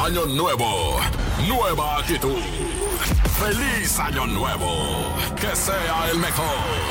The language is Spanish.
Año nuevo, nueva actitud. ¡Feliz Año Nuevo! ¡Que sea el mejor!